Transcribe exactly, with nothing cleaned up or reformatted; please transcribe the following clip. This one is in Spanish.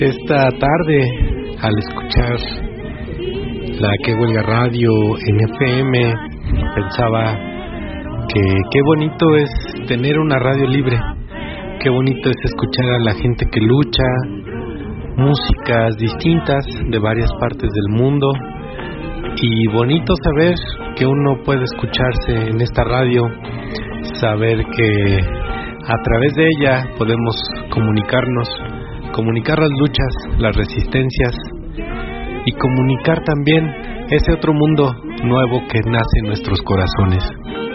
Esta tarde, al escuchar la Que Huelga Radio en F M, pensaba que qué bonito es tener una radio libre, qué bonito es escuchar a la gente que lucha, músicas distintas de varias partes del mundo, y bonito saber que uno puede escucharse en esta radio, saber que a través de ella podemos comunicarnos, comunicar las luchas, las resistencias, y comunicar también ese otro mundo nuevo que nace en nuestros corazones.